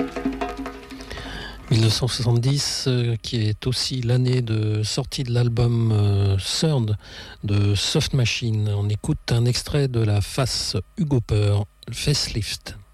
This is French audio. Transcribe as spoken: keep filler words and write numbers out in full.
dix-neuf cent soixante-dix, euh, qui est aussi l'année de sortie de l'album euh, Third de Soft Machine. On écoute un extrait de la face Hugo Peur, Facelift.